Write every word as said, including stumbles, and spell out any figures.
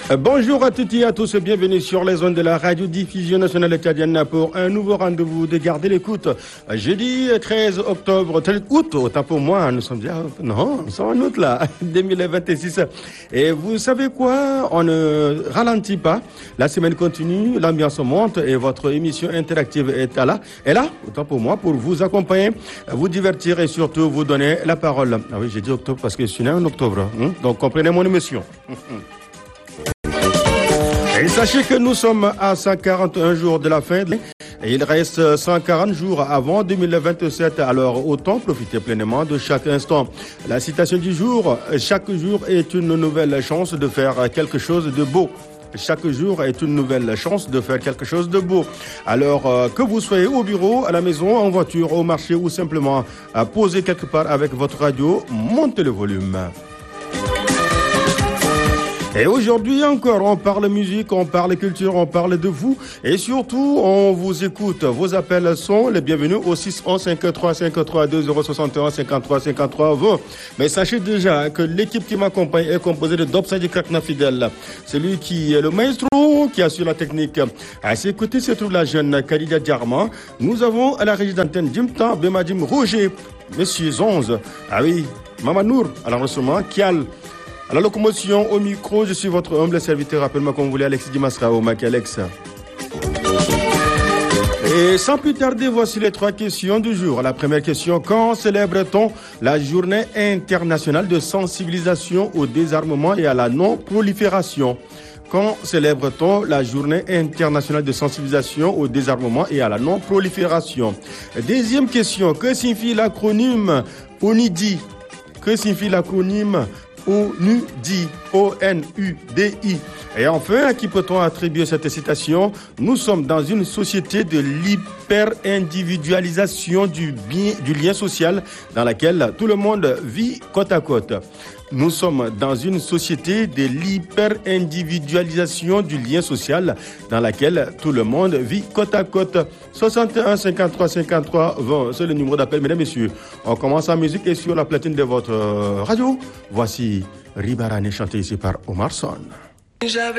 Bonjour à toutes et à tous, bienvenue sur les ondes de la radio-diffusion nationale tchadienne pour un nouveau rendez-vous de garder l'écoute. Jeudi treize octobre, août, autant pour moi, nous sommes déjà, non, nous sommes en août là, deux mille vingt-six. Et vous savez quoi, on ne ralentit pas, la semaine continue, l'ambiance monte et votre émission interactive est là, est là, autant pour moi, pour vous accompagner, vous divertir et surtout vous donner la parole. Ah oui, j'ai dit octobre parce que je suis né en octobre, hein? Donc comprenez mon émission. Et sachez que nous sommes à cent quarante et un jours de la fin de l'année et il reste cent quarante jours avant deux mille vingt-sept. Alors autant profiter pleinement de chaque instant. La citation du jour, chaque jour est une nouvelle chance de faire quelque chose de beau. Chaque jour est une nouvelle chance de faire quelque chose de beau. Alors euh, que vous soyez au bureau, à la maison, en voiture, au marché ou simplement à poser quelque part avec votre radio, montez le volume. Et aujourd'hui encore, on parle musique, on parle culture, on parle de vous et surtout, on vous écoute. Vos appels sont les bienvenus au six un un cinq trois cinq trois deux zéro six un cinquante-trois cinquante-trois vingt. Mais sachez déjà que l'équipe qui m'accompagne est composée de Dobsadi Krakna Fidel, celui qui est le maestro, qui assure la technique. À ses côtés se trouve la jeune Khalida Diarma. Nous avons à la régie d'antenne Jimta Bemadim Roger, Monsieur onze. Ah oui, Mamanour à l'enregistrement, Kial. À la locomotion, au micro, je suis votre humble serviteur. Rappelle-moi comme vous voulez, Alexis Dimasra, au Mac Alex. Et sans plus tarder, voici les trois questions du jour. La première question, quand célèbre-t-on la journée internationale de sensibilisation au désarmement et à la non-prolifération? Quand célèbre-t-on la journée internationale de sensibilisation au désarmement et à la non-prolifération? Deuxième question, que signifie l'acronyme O N U D I? Que signifie l'acronyme O N U D I, O N U D I. Et enfin, à qui peut-on attribuer cette citation? Nous sommes dans une société de l'hyper-individualisation du bien, du lien social dans laquelle tout le monde vit côte à côte. Nous sommes dans une société de l'hyper-individualisation du lien social dans laquelle tout le monde vit côte à côte. soixante et un cinquante-trois cinquante-trois vingt, c'est le numéro d'appel, mesdames et messieurs. On commence en musique et sur la platine de votre radio. Voici Ribarane chanté ici par Omar Son.